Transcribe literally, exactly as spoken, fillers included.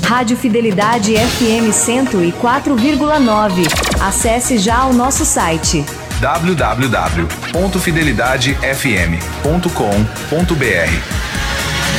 Rádio Fidelidade F M cento e quatro vírgula nove. Acesse já o nosso site w w w ponto fidelidade f m ponto com ponto b r.